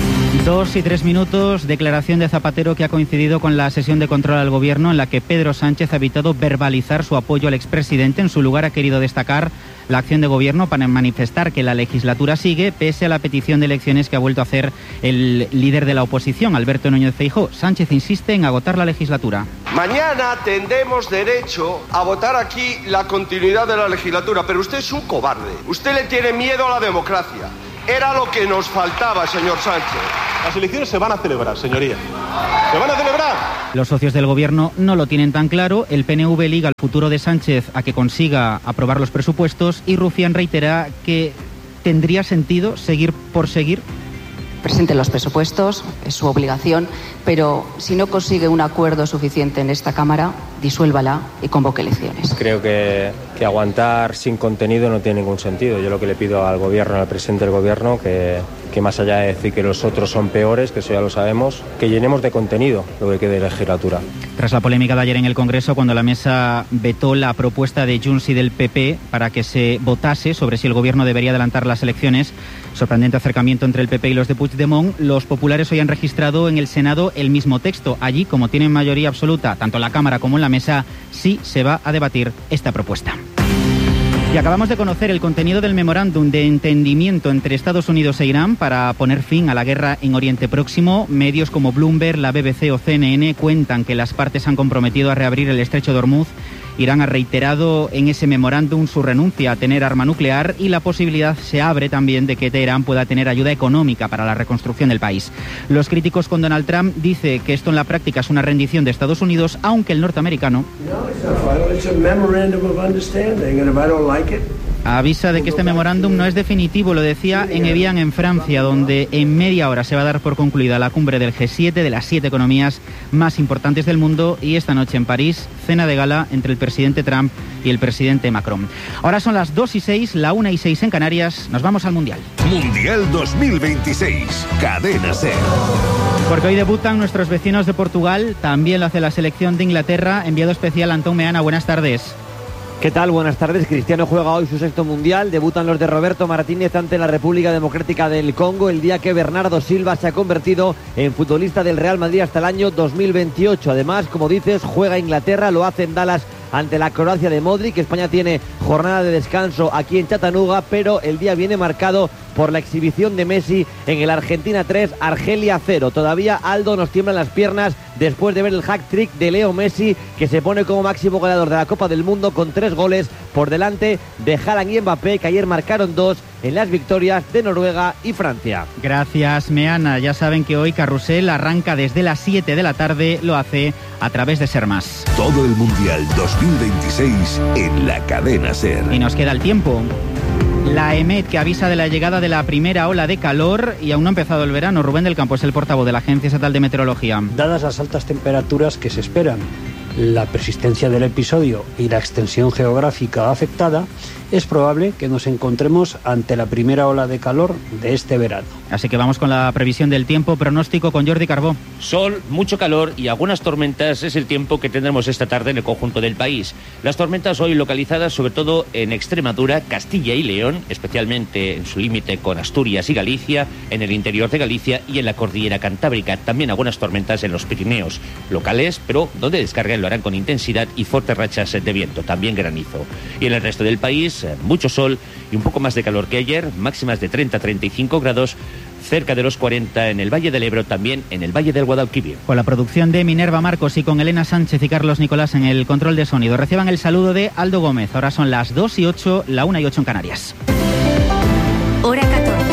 2:03, declaración de Zapatero que ha coincidido con la sesión de control al gobierno en la que Pedro Sánchez ha evitado verbalizar su apoyo al expresidente. En su lugar ha querido destacar la acción de gobierno para manifestar que la legislatura sigue pese a la petición de elecciones que ha vuelto a hacer el líder de la oposición, Alberto Núñez Feijóo. Sánchez insiste en agotar la legislatura. Mañana tendremos derecho a votar aquí la continuidad de la legislatura, pero usted es un cobarde. Usted le tiene miedo a la democracia. Era lo que nos faltaba, señor Sánchez. Las elecciones se van a celebrar, señoría. ¡Se van a celebrar! Los socios del gobierno no lo tienen tan claro. El PNV liga el futuro de Sánchez a que consiga aprobar los presupuestos y Rufián reitera que tendría sentido seguir por seguir. Presente los presupuestos, es su obligación, pero si no consigue un acuerdo suficiente en esta Cámara, disuélvala y convoque elecciones. Creo que aguantar sin contenido no tiene ningún sentido. Yo lo que le pido al gobierno, al presidente del gobierno, que más allá de decir que los otros son peores, que eso ya lo sabemos, que llenemos de contenido lo que quede de legislatura. Tras la polémica de ayer en el Congreso, cuando la mesa vetó la propuesta de Junts y del PP para que se votase sobre si el gobierno debería adelantar las elecciones, sorprendente acercamiento entre el PP y los de Puigdemont, los populares hoy han registrado en el Senado el mismo texto. Allí, como tienen mayoría absoluta, tanto en la Cámara como en la mesa, sí se va a debatir esta propuesta. Y acabamos de conocer el contenido del memorándum de entendimiento entre Estados Unidos e Irán para poner fin a la guerra en Oriente Próximo. Medios como Bloomberg, la BBC o CNN cuentan que las partes han comprometido a reabrir el estrecho de Hormuz. Irán ha reiterado en ese memorándum su renuncia a tener arma nuclear y la posibilidad se abre también de que Teherán pueda tener ayuda económica para la reconstrucción del país. Los críticos con Donald Trump dicen que esto en la práctica es una rendición de Estados Unidos, aunque el norteamericano avisa de que este memorándum no es definitivo. Lo decía en Evian, en Francia, donde en media hora se va a dar por concluida la cumbre del G7, de las 7 economías más importantes del mundo, y esta noche en París, cena de gala entre el presidente Trump y el presidente Macron. Ahora son las 2:06, la 1:06 en Canarias. Nos vamos al Mundial. Mundial 2026, Cadena SER. Porque hoy debutan nuestros vecinos de Portugal, también lo hace la selección de Inglaterra. Enviado especial Antón Meana, buenas tardes. ¿Qué tal? Buenas tardes. Cristiano juega hoy su 6º Mundial. Debutan los de Roberto Martínez ante la República Democrática del Congo, el día que Bernardo Silva se ha convertido en futbolista del Real Madrid hasta el año 2028. Además, como dices, juega Inglaterra, lo hace en Dallas ante la Croacia de Modric. España tiene jornada de descanso aquí en Chattanooga, pero el día viene marcado por la exhibición de Messi en el Argentina 3, Argelia 0. Todavía Aldo nos tiemblan las piernas después de ver el hat-trick de Leo Messi, que se pone como máximo goleador de la Copa del Mundo con 3 goles por delante de Haaland y Mbappé, que ayer marcaron 2 en las victorias de Noruega y Francia. Gracias, Meana. Ya saben que hoy Carrusel arranca desde las 7 de la tarde, lo hace a través de Ser Más. Todo el Mundial 2026 en la Cadena SER. Y nos queda el tiempo. La EMET, que avisa de la llegada de la primera ola de calor y aún no ha empezado el verano. Rubén del Campo es el portavoz de la Agencia Estatal de Meteorología. Dadas las altas temperaturas que se esperan, la persistencia del episodio y la extensión geográfica afectada, es probable que nos encontremos ante la primera ola de calor de este verano. Así que vamos con la previsión del tiempo, pronóstico con Jordi Carbó. Sol, mucho calor y algunas tormentas es el tiempo que tendremos esta tarde en el conjunto del país. Las tormentas hoy localizadas sobre todo en Extremadura, Castilla y León, especialmente en su límite con Asturias y Galicia, en el interior de Galicia y en la cordillera cantábrica. También algunas tormentas en los Pirineos, locales, pero donde descarguen lo harán con intensidad y fuertes rachas de viento, también granizo. Y en el resto del país, mucho sol y un poco más de calor que ayer, máximas de 30-35 grados, cerca de los 40 en el Valle del Ebro, también en el Valle del Guadalquivir. Con la producción de Minerva Marcos y con Elena Sánchez y Carlos Nicolás en el control de sonido. Reciban el saludo de Aldo Gómez. Ahora son las 2:08, la 1:08 en Canarias. Hora 14.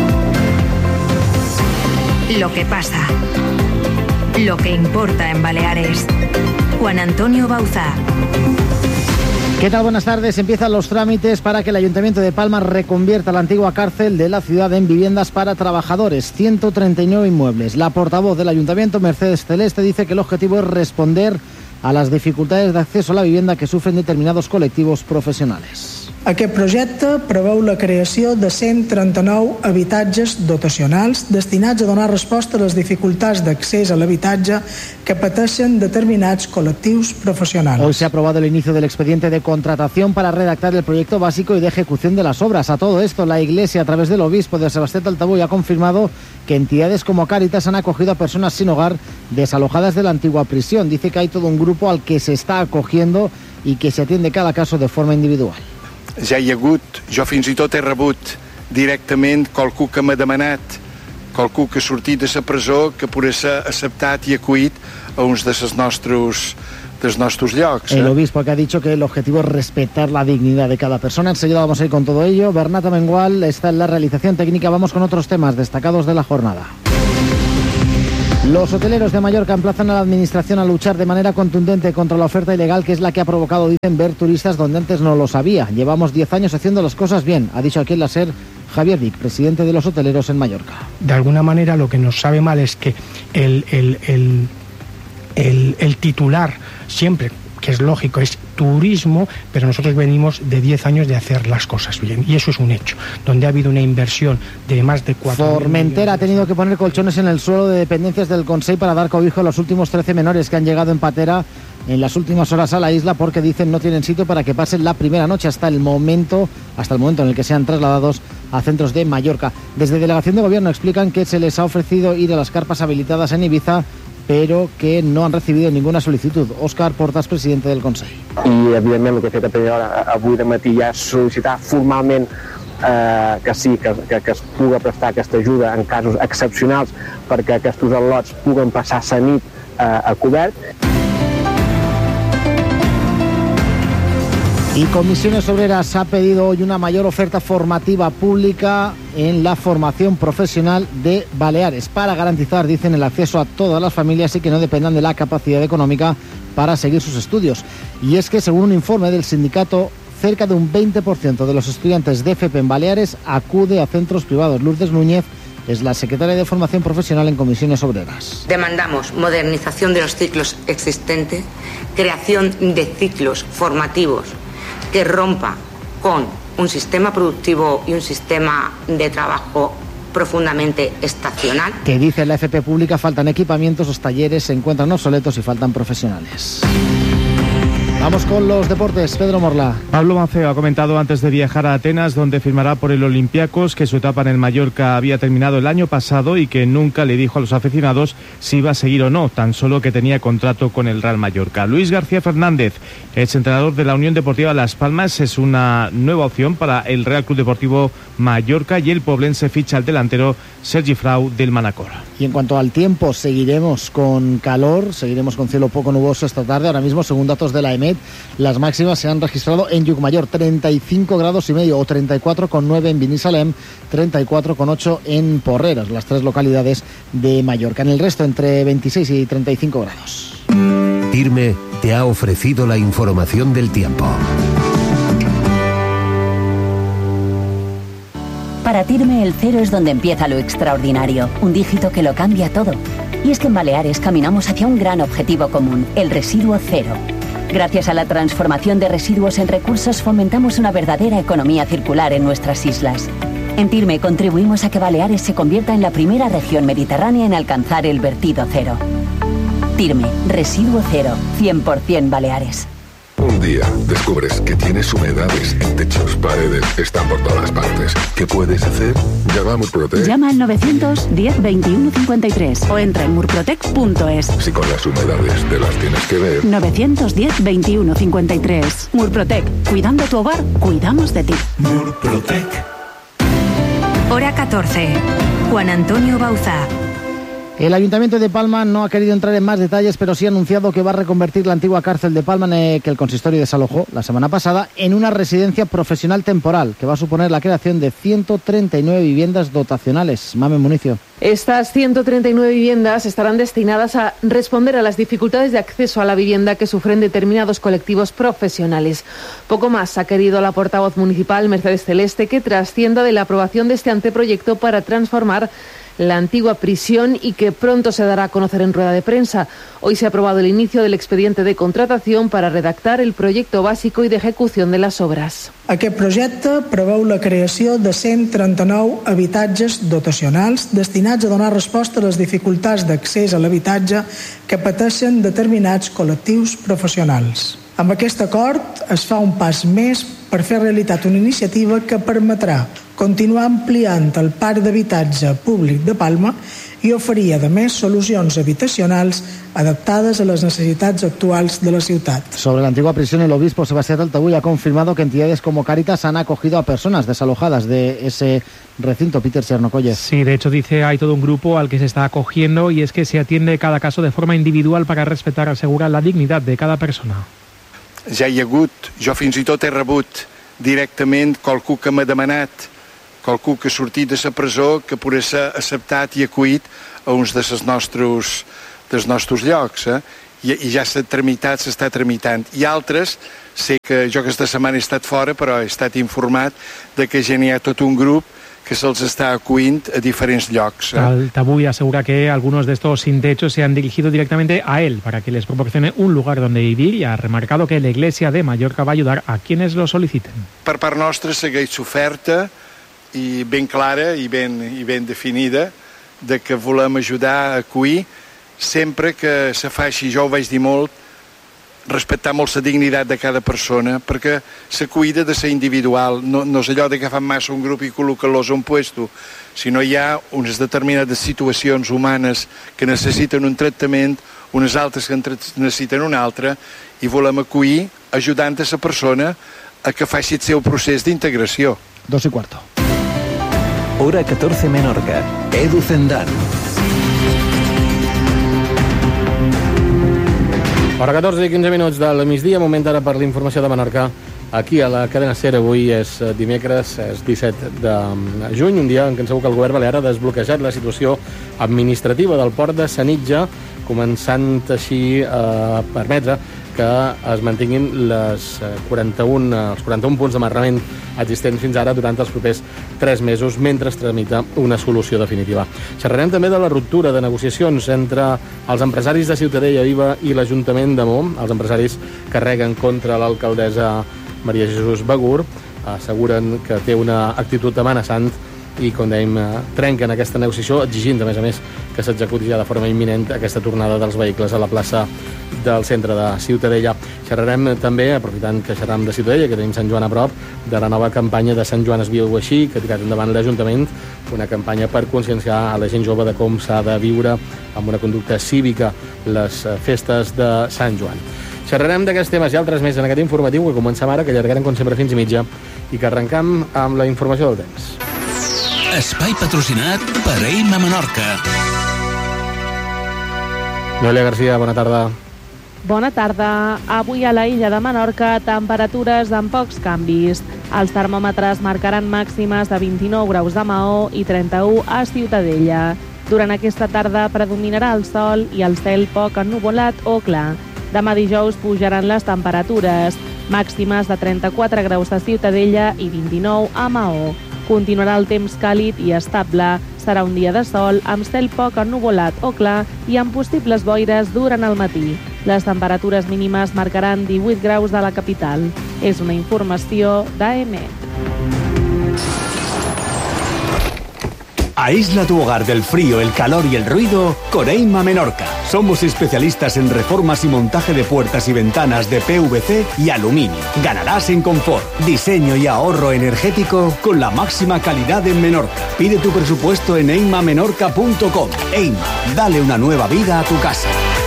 Lo que pasa. Lo que importa en Baleares. Juan Antonio Bauzá. ¿Qué tal? Buenas tardes. Empiezan los trámites para que el Ayuntamiento de Palma reconvierta la antigua cárcel de la ciudad en viviendas para trabajadores. 139 inmuebles. La portavoz del Ayuntamiento, Mercedes Celeste, dice que el objetivo es responder a las dificultades de acceso a la vivienda que sufren determinados colectivos profesionales. Aquest projecte preveu la creació de 139 habitatges dotacionals destinats a donar resposta a les dificultats d'accés a l'habitatge que pateixen determinats colectivos profesionales. Hoy se ha aprobado el inicio del expediente de contratación para redactar el proyecto básico y de ejecución de las obras. A todo esto, la Iglesia, a través del obispo de Sebastián Taltabuy, ha confirmado que entidades como Cáritas han acogido a personas sin hogar desalojadas de la antigua prisión. Dice que hay todo un grupo al que se está acogiendo y que se atiende cada caso de forma individual. Ja hi ha hagut, jo fins i tot he rebut directament qualcú que m'ha demanat, qualcú que ha sortit de la presó, que pogués ser acceptat i acollit a uns dels nostres llocs. El obispo que ha dicho que el objetivo es respetar la dignidad de cada persona. Enseguida vamos a ir con todo ello. Bernat Mengual está en la realización técnica. Vamos con otros temas destacados de la jornada. Los hoteleros de Mallorca emplazan a la administración a luchar de manera contundente contra la oferta ilegal, que es la que ha provocado, dicen, ver turistas donde antes no los había. Llevamos 10 años haciendo las cosas bien, ha dicho aquí en la SER Javier Vic, presidente de los hoteleros en Mallorca. De alguna manera lo que nos sabe mal es que el titular siempre, que es lógico, es turismo, pero nosotros venimos de 10 años de hacer las cosas bien, y eso es un hecho, donde ha habido una inversión de más de 4 Formentera ha tenido que poner colchones en el suelo de dependencias del Consell para dar cobijo a los últimos 13 menores que han llegado en patera en las últimas horas a la isla, porque dicen no tienen sitio para que pasen la primera noche hasta el momento en el que sean trasladados a centros de Mallorca. Desde Delegación de Gobierno explican que se les ha ofrecido ir a las carpas habilitadas en Ibiza, però que no han recibido ninguna sol·licitud. Òscar Portas, president del Consell. I, evidentment, el que he fet a primera hora avui de matí ja és sol·licitar formalment que sí, que es pugui prestar aquesta ajuda en casos excepcionals perquè aquests al·lots puguen passar la nit a cobert. Y Comisiones Obreras ha pedido hoy una mayor oferta formativa pública en la formación profesional de Baleares para garantizar, dicen, el acceso a todas las familias y que no dependan de la capacidad económica para seguir sus estudios. Y es que, según un informe del sindicato, cerca de un 20% de los estudiantes de FP en Baleares acude a centros privados. Lourdes Núñez es la secretaria de Formación Profesional en Comisiones Obreras. Demandamos modernización de los ciclos existentes, creación de ciclos formativos que rompa con un sistema productivo y un sistema de trabajo profundamente estacional. Que dice la FP pública faltan equipamientos, los talleres se encuentran obsoletos y faltan profesionales. Vamos con los deportes. Pedro Morla. Pablo Manceo ha comentado antes de viajar a Atenas, donde firmará por el Olympiacos, que su etapa en el Mallorca había terminado el año pasado y que nunca le dijo a los aficionados si iba a seguir o no, tan solo que tenía contrato con el Real Mallorca. Luis García Fernández, exentrenador de la Unión Deportiva Las Palmas, es una nueva opción para el Real Club Deportivo Mallorca, y el poblense ficha al delantero Sergi Frau del Manacor. Y en cuanto al tiempo, seguiremos con calor, seguiremos con cielo poco nuboso esta tarde. Ahora mismo, según datos de la EMET, las máximas se han registrado en Llucmajor, 35 grados y medio, o 34,9 en Binissalem, 34,8 en Porreres, las tres localidades de Mallorca. En el resto, entre 26 y 35 grados. Tirme te ha ofrecido la información del tiempo. Para Tirme, el cero es donde empieza lo extraordinario, un dígito que lo cambia todo. Y es que en Baleares caminamos hacia un gran objetivo común, el residuo cero. Gracias a la transformación de residuos en recursos, fomentamos una verdadera economía circular en nuestras islas. En Tirme contribuimos a que Baleares se convierta en la primera región mediterránea en alcanzar el vertido cero. Tirme, residuo cero, 100% Baleares. Un día descubres que tienes humedades en techos, paredes, están por todas partes. ¿Qué puedes hacer? Llama a Murprotec. Llama al 910 21 53 o entra en murprotec.es. Si con las humedades te las tienes que ver. 910 21 53. Murprotec. Cuidando tu hogar, cuidamos de ti. Murprotec. Hora 14. Juan Antonio Bauza. El Ayuntamiento de Palma no ha querido entrar en más detalles, pero sí ha anunciado que va a reconvertir la antigua cárcel de Palma, que el consistorio desalojó la semana pasada, en una residencia profesional temporal, que va a suponer la creación de 139 viviendas dotacionales. Mame Municio. Estas 139 viviendas estarán destinadas a responder a las dificultades de acceso a la vivienda que sufren determinados colectivos profesionales. Poco más ha querido la portavoz municipal, Mercedes Celeste, que trascienda de la aprobación de este anteproyecto para transformar la antigua prisión y que pronto se dará a conocer en rueda de prensa. Hoy se ha aprobado el inicio del expediente de contratación para redactar el proyecto básico y de ejecución de las obras. Aquest projecte preveu la creació de 139 habitatges dotacionals destinats a donar resposta a les dificultats d'accés a l'habitatge que pateixen determinats col·lectius professionals. Amb aquest acord es fa un pas més per fer realitat una iniciativa que permetrà continuar ampliant el parc d'habitatge públic de Palma y oferia, a més, solucions habitacionals adaptadas a las necesidades actuales de la ciudad. Sobre la antigua prisión, el obispo Sebastián Altabuy ha confirmado que entidades como Cáritas han acogido a personas desalojadas de ese recinto. Peter Chernocolle. Sí, de hecho dice hay todo un grupo al que se está acogiendo y es que se atiende cada caso de forma individual para respetar y asegurar la dignidad de cada persona. Ja hi ha hagut, jo fins i tot he rebut directament qualcú que m'ha demanat, qualcú que ha sortit de la presó que pogués ser acceptat i acollit a uns dels nostres llocs. I ja s'ha tramitat, s'està tramitant. I altres, sé que jo aquesta setmana he estat fora, però he estat informat de que ja n'hi ha tot un grup que se'ls està acollint a diferents llocs. Altabuy asegura que algunos de estos sin techo se han dirigido directamente a él para que les proporcione un lugar donde vivir y ha remarcado que la Iglesia de Mallorca va a ayudar a quienes lo soliciten. Per part nostra segueix l'oferta i ben clara i ben definida de que volem ajudar a acollir sempre que se faci, jo ho vaig dir molt, respectar molt la dignitat de cada persona, perquè la cuida de ser individual, no és allò de que fan massa un grup i col·locar-los a un puesto, sinó hi ha unes determinades situacions humanes que necessiten un tractament, unes altres que necessiten un altre, i volem acollir ajudant a la persona a que faci el seu procés d'integració. 2:15. Hora 14 Menorca. Edu Zendán. Hora 14 i 15 minuts del migdia, moment ara per l'informació de Menorca. Aquí a la cadena SER avui és dimecres, és 17 de juny, un dia en què segur que el govern balear ha desbloquejat la situació administrativa del port de Sanitja, començant així a permetre que es mantinguin els 41 punts d'amarrament existents fins ara durant els propers 3 mesos mentre es tramita una solució definitiva. Xerrarem també de la ruptura de negociacions entre els empresaris de Ciutadella Viva i l'Ajuntament de Mó. Els empresaris carreguen contra l'alcaldessa Maria Jesús Begur, asseguren que té una actitud amenaçant i, com dèiem, trenquen aquesta negociació exigint, a més, que s'executi ja de forma imminent aquesta tornada dels vehicles a la plaça del centre de Ciutadella. Xerrarem també, aprofitant que xerram de Ciutadella, que tenim Sant Joan a prop, de la nova campanya de Sant Joan es viu així, que ha tirat endavant l'Ajuntament, una campanya per conscienciar a la gent jove de com s'ha de viure amb una conducta cívica les festes de Sant Joan. Xerrarem d'aquests temes i altres més en aquest informatiu que comencem ara, que allargarem com sempre fins i mitja i que arrencam amb la informació del temps. Espai patrocinat per Eima Menorca. Noelia Garcia, bona tarda. Bona tarda. Avui a la illa de Menorca, temperatures amb pocs canvis. Els termòmetres marcaran màximes de 29 graus de Maó i 31 a Ciutadella. Durant aquesta tarda predominarà el sol i el cel poc ennuvolat o clar. Demà dijous pujaran les temperatures, màximes de 34 graus a Ciutadella i 29 a Maó. Continuarà el temps càlid i estable. Serà un dia de sol amb cel poc ennuvolat o clar i amb possibles boires durant el matí. Les temperatures mínimes marcaran 18 graus a la capital. És una informació d'AEMET. Aísla tu hogar del frío, el calor y el ruido con Eima Menorca. Somos especialistas en reformas y montaje de puertas y ventanas de PVC y aluminio. Ganarás en confort, diseño y ahorro energético con la máxima calidad en Menorca. Pide tu presupuesto en eimamenorca.com. Eima, dale una nueva vida a tu casa.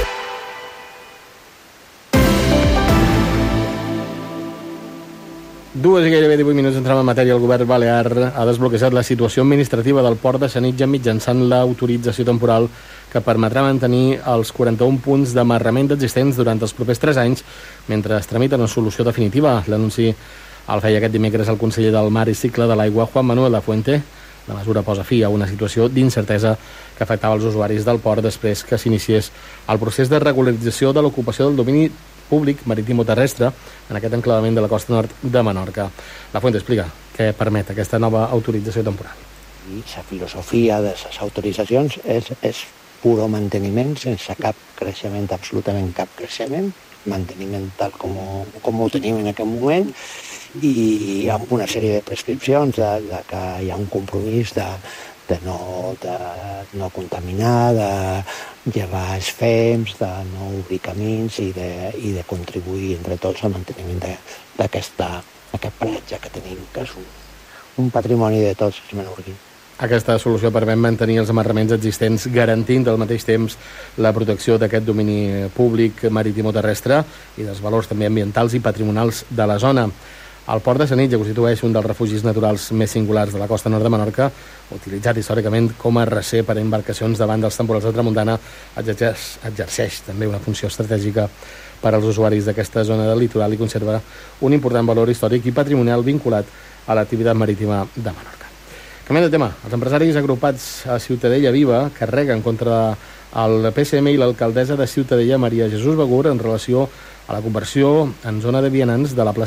Dues i gairebé 18 minuts entrem en matèria. El govern balear ha desbloquejat la situació administrativa del port de Sanitja mitjançant l'autorització temporal que permetrà mantenir els 41 punts d'amarrament existents durant els propers 3 anys mentre es tramita una solució definitiva. L'anunci el feia aquest dimecres el conseller del Mar i Cicle de l'Aigua, Juan Manuel Lafuente. La mesura posa fi a una situació d'incertesa que afectava els usuaris del port després que s'iniciés el procés de regularització de l'ocupació del domini públic marítim o terrestre en aquest enclavament de la costa nord de Menorca. La Fuente explica què permet aquesta nova autorització temporal. I la filosofia de les autoritzacions és puro manteniment, sense cap creixement, absolutament cap creixement, manteniment tal com ho tenim en aquest moment, i amb una sèrie de prescripcions de que hi ha un compromís de no contaminar, de llevar els fems, de no obrir camins i de contribuir entre tots al manteniment d'aquest paratge que tenim, que és un patrimoni de tots els menorquins. Aquesta solució permet mantenir els amarraments existents, garantint al mateix temps la protecció d'aquest domini públic marítim-terrestre i dels valors també ambientals i patrimonials de la zona. El port de Sanitja constitueix un dels refugis naturals més singulars de la costa nord de Menorca, utilitzat històricament com a recer per a embarcacions davant dels temporals de tramuntana, exerceix també una funció estratègica per als usuaris d'aquesta zona del litoral i conserva un important valor històric i patrimonial vinculat a l'activitat marítima de Menorca. Canviant de tema, els empresaris agrupats a Ciutadella Viva carreguen contra el PSM i l'alcaldessa de Ciutadella, Maria Jesús Begur, en relació a la conversió en zona de vianants de la plaça